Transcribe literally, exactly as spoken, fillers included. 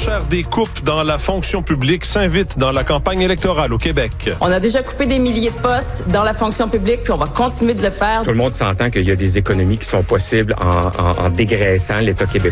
surenchère des coupes dans la fonction publique s'invite dans la campagne électorale au Québec. On a déjà coupé des milliers de postes dans la fonction publique, puis on va continuer de le faire. Tout le monde s'entend qu'il y a des économies qui sont possibles en, en, en dégraissant l'État québécois.